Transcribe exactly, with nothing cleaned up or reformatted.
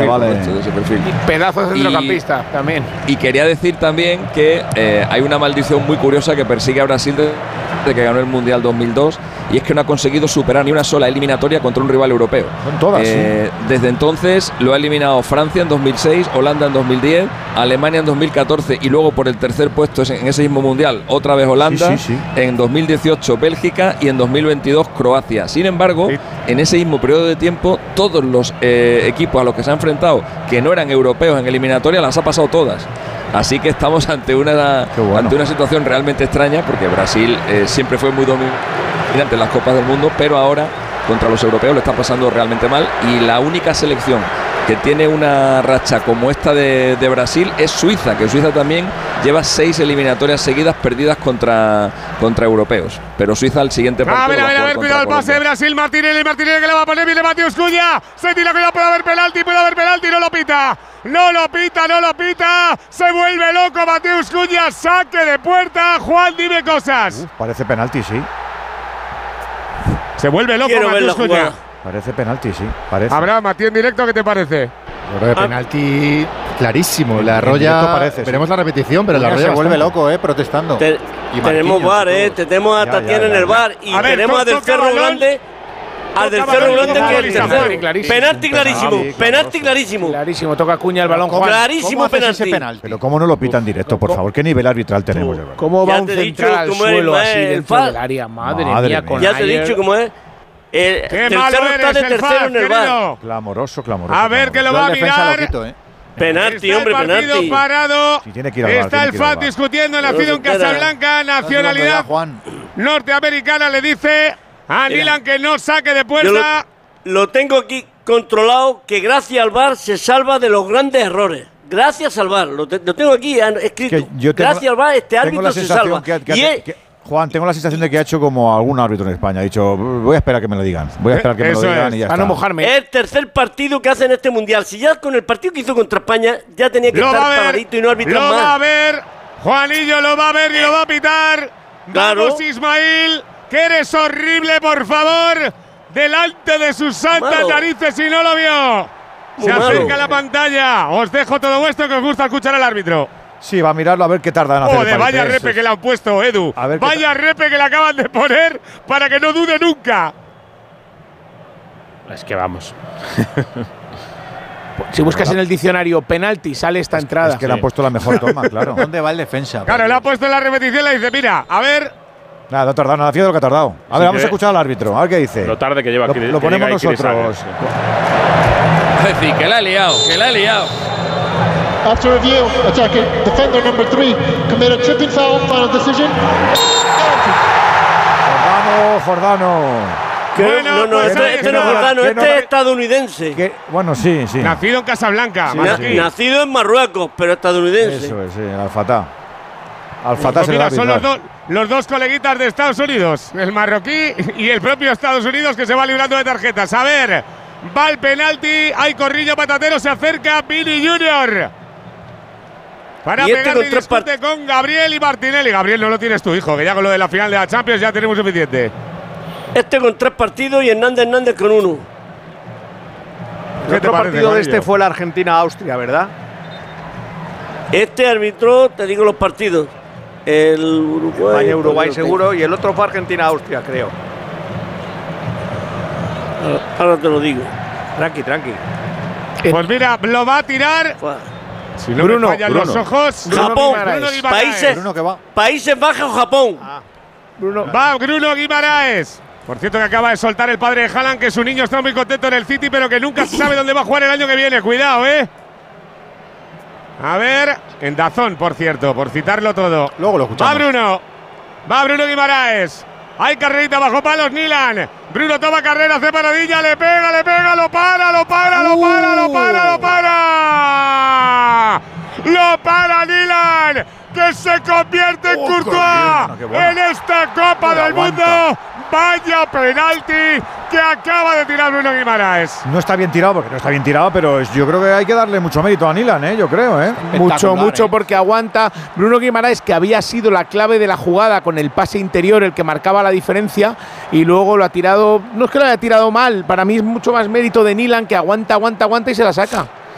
vale. de ese perfil. Y pedazo de centrocampista y, también. Y quería decir también que eh, hay una maldición muy curiosa que persigue a Brasil desde que ganó el Mundial dos mil dos, y es que no ha conseguido superar ni una sola eliminatoria contra un rival europeo. Son todas, eh, sí. Desde entonces lo ha eliminado Francia en dos mil seis, Holanda en dos mil diez, Alemania en dos mil catorce y luego por el tercer puesto en ese mismo Mundial otra vez Holanda, sí, sí, sí. en dos mil dieciocho Bélgica y en dos mil veintidós Croacia. Sin embargo, sí. en ese mismo periodo de tiempo todos los eh, equipos a los que se ha enfrentado que no eran europeos en eliminatoria las ha pasado todas. Así que estamos ante una, bueno. ante una situación realmente extraña, porque Brasil eh, siempre fue muy dominante en las Copas del Mundo, pero ahora contra los europeos le está pasando realmente mal, y la única selección que tiene una racha como esta de, de Brasil es Suiza, que Suiza también lleva seis eliminatorias seguidas perdidas contra, contra europeos, pero Suiza al siguiente partido. A ver, a ver, a ver, cuidado el pase de Brasil, Martinelli, Martinelli que le va a poner, viene Mateus Cunha, se tira, cuidado, puede haber penalti, puede haber penalti, no lo pita. No lo pita, no lo pita. Se vuelve loco Mateus Cunha. Saque de puerta. Juan, dime cosas. Uf, parece penalti, sí. Se vuelve loco Mateus Cunha. Parece penalti, sí. Parece. Abraham, a ti en directo, ¿qué te parece? Yo creo que penalti clarísimo. La arrolla. Parece, veremos sí. la repetición, pero la arrolla se vuelve loco, eh, protestando. Te, tenemos V A R, eh. Tenemos a Tatiana en el V A R. Y a ver, tenemos a Del Cerro Grande. Al del Cerro Grande que es el tercero. Penalti clarísimo, penalti clarísimo. Clarísimo, toca Cunha el balón, Juan. Clarísimo penalti. Pero cómo no lo pitan directo, por favor. ¿Qué nivel arbitral tenemos? ¿Cómo va un central al suelo así dentro del área? Madre mía, con ya te he dicho cómo es. El tercero está de tercero en el V A R. Clamoroso, clamoroso. A ver que lo va a mirar. Penalti, hombre, penalti. Partido parado. Si tiene que ir a Está el F A T discutiendo, nacido en Casablanca, nacionalidad norteamericana, le dice a Nilan que no saque de puerta. Lo, lo tengo aquí controlado, que gracias al V A R se salva de los grandes errores. Gracias al V A R, lo, te, lo tengo aquí escrito. Tengo, gracias al V A R este árbitro se salva. Que, que, y que, que, Juan, tengo la sensación de que ha hecho como algún árbitro en España. Ha dicho, voy a esperar que me lo digan. Voy a esperar que me lo digan es, y ya está. A no mojarme. Es el tercer partido que hace en este Mundial. Si ya con el partido que hizo contra España ya tenía que lo estar paradito y no arbitrar más. Lo va a ver, Juanillo lo va a ver y lo va a pitar. Claro. Vamos, Ismail, que eres horrible, por favor. Delante de sus santas malo. narices y no lo vio. Muy Se malo. acerca a la pantalla. Os dejo todo vuestro que os gusta escuchar al árbitro. Sí, va a mirarlo a ver qué tarda en hacer. Joder, vaya repe que le han puesto, Edu. Vaya repe que le acaban de poner para que no dude nunca. Es que vamos. Si buscas en el diccionario penalti, sale esta es, entrada. Es que sí. le han puesto la mejor toma, claro. ¿Dónde va el defensa? Claro, le ha puesto en la repetición, le dice, mira, a ver. Nada, no ha tardado nada, fíjate lo que ha tardado. A sí, ver, vamos a escuchar al árbitro, a ver qué dice. Lo tarde que lleva Lo, aquí. lo ponemos nosotros. Es decir, que la ha liado, que la ha liado. After review, attacking defender number three committed tripping foul. Final decision. Jordano, Jordano. Bueno, no, no, pues este, este no es Jordano, este no, es estadounidense. Que, bueno, sí, sí. Nacido en Casablanca. Sí, sí. Nacido en Marruecos, pero estadounidense. Eso es, sí, el Al-Fatah. Al-Fatah pues mira, son los, do, los dos coleguitas de Estados Unidos, el marroquí y el propio Estados Unidos, que se va librando de tarjetas. A ver, va el penalti, hay corrillo patatero, se acerca Vini Junior para y pegar este y discute con Gabriel y Martinelli. Gabriel, no lo tienes tu hijo, que ya con lo de la final de la Champions ya tenemos suficiente. Este con tres partidos y Hernández Hernández con uno. El otro partido de este fue la Argentina-Austria, ¿verdad? Este arbitró, te digo los partidos. El Uruguay. España-Uruguay seguro y el otro fue Argentina-Austria, creo. Ahora te lo digo. Tranqui, tranqui. Pues mira, lo va a tirar. Si no Bruno, me fallan Bruno. los ojos. Japón, Bruno Países, Bruno que va. Países Bajos, Japón. Ah. Bruno. Va Bruno Guimaraes. Por cierto, que acaba de soltar el padre de Haaland, que su niño está muy contento en el City, pero que nunca se sabe dónde va a jugar el año que viene. Cuidado, ¿eh? A ver, en Dazón, por cierto, por citarlo todo. Luego lo escuchamos. Va Bruno. Va Bruno Guimaraes. Hay carrerita bajo palos, Nilan. Bruno toma carrera, hace paradilla, le pega, le pega, lo para, lo para, lo para, lo para, lo para. Lo para Nilan, que se convierte en Oh, Courtois bien, bueno. en esta Copa Pero del aguanta. Mundo. Vaya penalti que acaba de tirar Bruno Guimaraes. No está bien tirado, porque no está bien tirado, pero es, yo creo que hay que darle mucho mérito a Nilan, ¿eh? Yo creo, ¿eh? Mucho, mucho, ¿eh? porque aguanta. Bruno Guimaraes, que había sido la clave de la jugada con el pase interior, el que marcaba la diferencia, y luego lo ha tirado. No es que lo haya tirado mal, para mí es mucho más mérito de Nilan, que aguanta, aguanta, aguanta y se la saca.